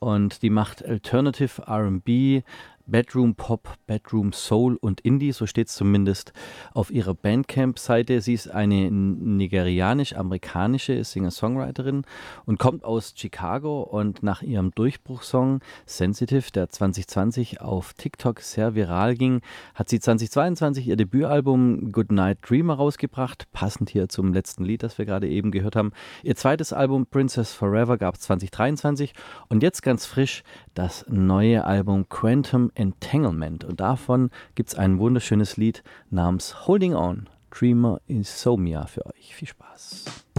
und die macht Alternative R&B, Bedroom Pop, Bedroom Soul und Indie, so steht es zumindest auf ihrer Bandcamp-Seite. Sie ist eine nigerianisch-amerikanische Singer-Songwriterin und kommt aus Chicago, und nach ihrem Durchbruchssong Sensitive, der 2020 auf TikTok sehr viral ging, hat sie 2022 ihr Debütalbum Goodnight Dreamer rausgebracht, passend hier zum letzten Lied, das wir gerade eben gehört haben. Ihr zweites Album Princess Forever gab es 2023 und jetzt ganz frisch das neue Album Quantum Entanglement, und davon gibt es ein wunderschönes Lied namens Holding On, Dreamer Insomnia für euch. Viel Spaß.